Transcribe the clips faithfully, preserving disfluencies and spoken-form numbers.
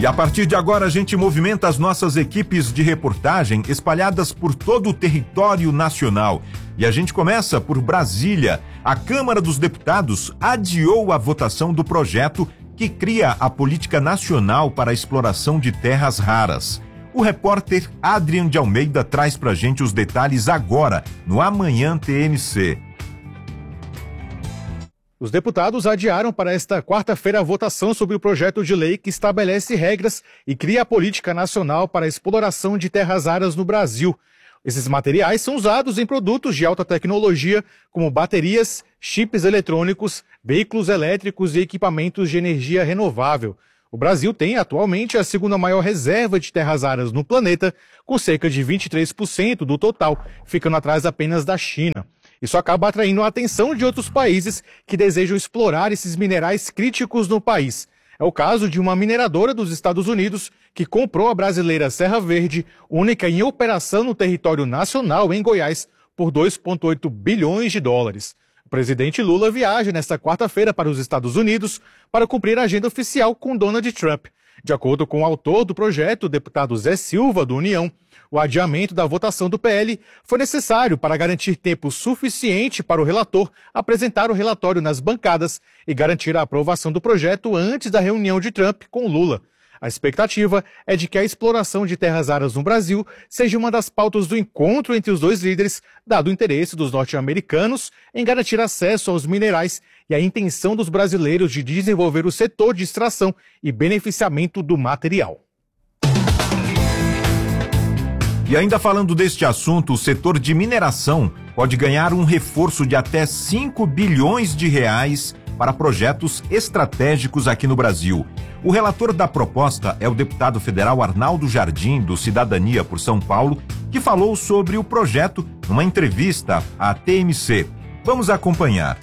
E a partir de agora a gente movimenta as nossas equipes de reportagem espalhadas por todo o território nacional. E a gente começa por Brasília. A Câmara dos Deputados adiou a votação do projeto que cria a Política Nacional para a Exploração de Terras Raras. O repórter Adrian de Almeida traz pra gente os detalhes agora, no Amanhã T M C. Os deputados adiaram para esta quarta-feira a votação sobre o projeto de lei que estabelece regras e cria a Política Nacional para a Exploração de Terras Raras no Brasil. Esses materiais são usados em produtos de alta tecnologia, como baterias, chips eletrônicos, veículos elétricos e equipamentos de energia renovável. O Brasil tem atualmente a segunda maior reserva de terras raras no planeta, com cerca de vinte e três por cento do total, ficando atrás apenas da China. Isso acaba atraindo a atenção de outros países que desejam explorar esses minerais críticos no país. É o caso de uma mineradora dos Estados Unidos que comprou a brasileira Serra Verde, única em operação no território nacional em Goiás, por dois vírgula oito bilhões de dólares. O presidente Lula viaja nesta quarta-feira para os Estados Unidos para cumprir a agenda oficial com Donald Trump. De acordo com o autor do projeto, o deputado Zé Silva, do União, o adiamento da votação do P L foi necessário para garantir tempo suficiente para o relator apresentar o relatório nas bancadas e garantir a aprovação do projeto antes da reunião de Trump com Lula. A expectativa é de que a exploração de terras raras no Brasil seja uma das pautas do encontro entre os dois líderes, dado o interesse dos norte-americanos em garantir acesso aos minerais e a intenção dos brasileiros de desenvolver o setor de extração e beneficiamento do material. E ainda falando deste assunto, o setor de mineração pode ganhar um reforço de até cinco bilhões de reais para projetos estratégicos aqui no Brasil. O relator da proposta é o deputado federal Arnaldo Jardim, do Cidadania por São Paulo, que falou sobre o projeto numa entrevista à T M C. Vamos acompanhar.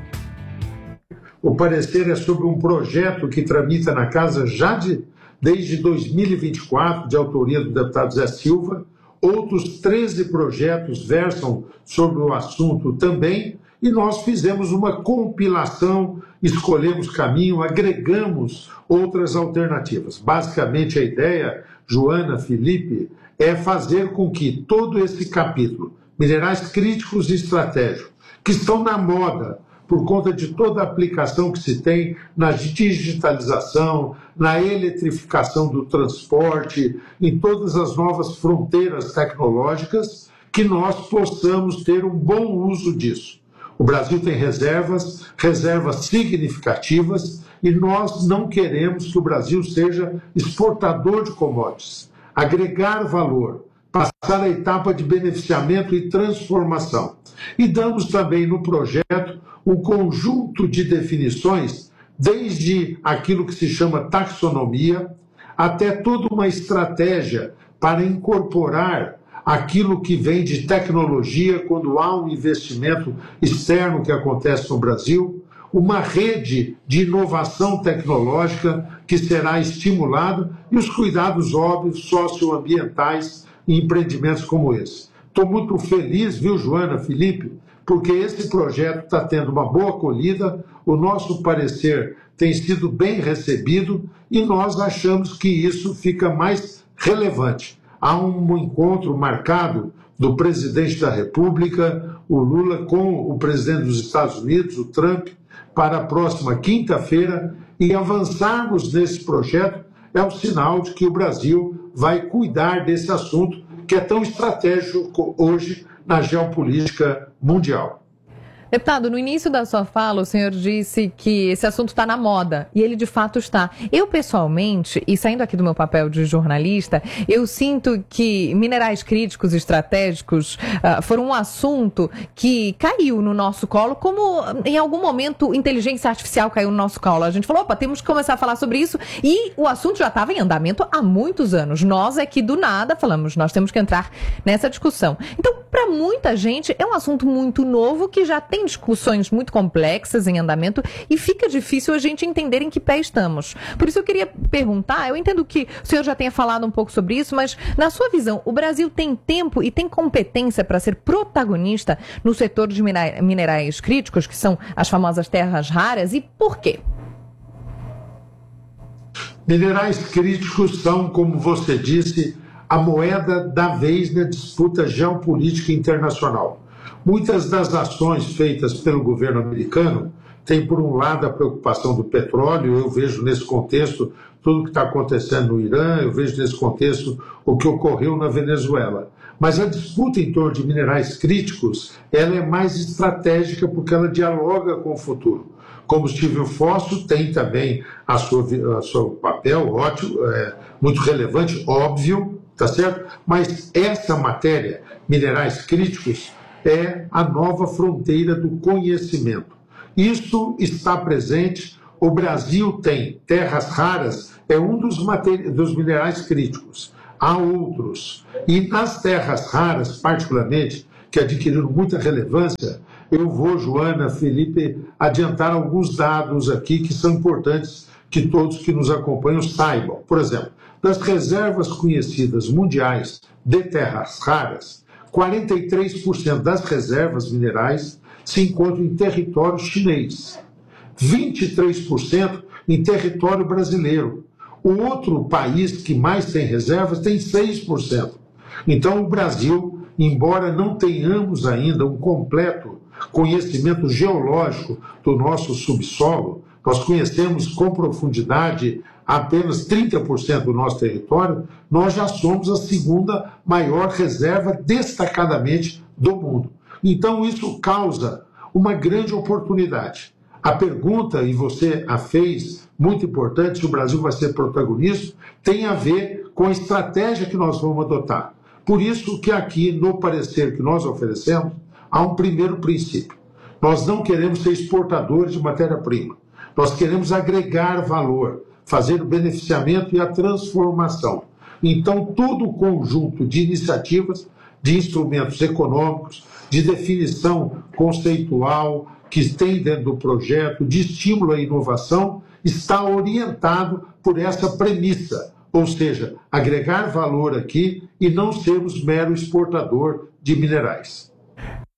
O parecer é sobre um projeto que tramita na Casa já de, desde dois mil e vinte e quatro, de autoria do deputado Zé Silva. Outros treze projetos versam sobre o assunto também, e nós fizemos uma compilação, escolhemos caminho, agregamos outras alternativas. Basicamente, a ideia, Joana, Felipe, é fazer com que todo esse capítulo, minerais críticos e estratégicos, que estão na moda, por conta de toda a aplicação que se tem na digitalização, na eletrificação do transporte, em todas as novas fronteiras tecnológicas, que nós possamos ter um bom uso disso. O Brasil tem reservas, reservas significativas, e nós não queremos que o Brasil seja exportador de commodities. Agregar valor, passar a etapa de beneficiamento e transformação. E damos também no projeto um conjunto de definições, desde aquilo que se chama taxonomia, até toda uma estratégia para incorporar aquilo que vem de tecnologia quando há um investimento externo que acontece no Brasil, uma rede de inovação tecnológica que será estimulada e os cuidados óbvios socioambientais em empreendimentos como esse. Estou muito feliz, viu, Joana, Felipe, porque esse projeto está tendo uma boa acolhida, o nosso parecer tem sido bem recebido e nós achamos que isso fica mais relevante. Há um encontro marcado do presidente da República, o Lula, com o presidente dos Estados Unidos, o Trump, para a próxima quinta-feira, e avançarmos nesse projeto é um sinal de que o Brasil vai cuidar desse assunto que é tão estratégico hoje na geopolítica mundial. Deputado, no início da sua fala, o senhor disse que esse assunto está na moda, e ele de fato está. Eu, pessoalmente, e saindo aqui do meu papel de jornalista, eu sinto que minerais críticos e estratégicos uh, foram um assunto que caiu no nosso colo, como em algum momento inteligência artificial caiu no nosso colo. A gente falou, opa, temos que começar a falar sobre isso, e o assunto já estava em andamento há muitos anos. Nós é que do nada falamos, nós temos que entrar nessa discussão. Então, para muita gente, é um assunto muito novo que já tem discussões muito complexas em andamento e fica difícil a gente entender em que pé estamos. Por isso eu queria perguntar, eu entendo que o senhor já tenha falado um pouco sobre isso, mas na sua visão, o Brasil tem tempo e tem competência para ser protagonista no setor de minerais críticos, que são as famosas terras raras, e por quê? Minerais críticos são, como você disse, a moeda da vez na disputa geopolítica internacional. Muitas das ações feitas pelo governo americano têm, por um lado, a preocupação do petróleo. Eu vejo nesse contexto tudo o que está acontecendo no Irã, eu vejo nesse contexto o que ocorreu na Venezuela. Mas a disputa em torno de minerais críticos, ela é mais estratégica porque ela dialoga com o futuro. Combustível fóssil tem também a sua, a seu papel ótimo, é, muito relevante, óbvio, tá certo? Mas essa matéria, minerais críticos, é a nova fronteira do conhecimento. Isso está presente. O Brasil tem terras raras, é um dos, dos minerais críticos. Há outros. E nas terras raras, particularmente, que adquiriram muita relevância, eu vou, Joana, Felipe, adiantar alguns dados aqui que são importantes que todos que nos acompanham saibam. Por exemplo, das reservas conhecidas mundiais de terras raras, quarenta e três por cento das reservas minerais se encontram em território chinês, vinte e três por cento em território brasileiro. O outro país que mais tem reservas tem seis por cento. Então, o Brasil, embora não tenhamos ainda um completo conhecimento geológico do nosso subsolo, nós conhecemos com profundidade apenas trinta por cento do nosso território, nós já somos a segunda maior reserva destacadamente do mundo. Então isso causa uma grande oportunidade. A pergunta, e você a fez, muito importante, se o Brasil vai ser protagonista, tem a ver com a estratégia que nós vamos adotar. Por isso que aqui, no parecer que nós oferecemos, há um primeiro princípio. Nós não queremos ser exportadores de matéria-prima. Nós queremos agregar valor, fazer o beneficiamento e a transformação. Então, todo o conjunto de iniciativas, de instrumentos econômicos, de definição conceitual que tem dentro do projeto, de estímulo à inovação, está orientado por essa premissa, ou seja, agregar valor aqui e não sermos mero exportador de minerais.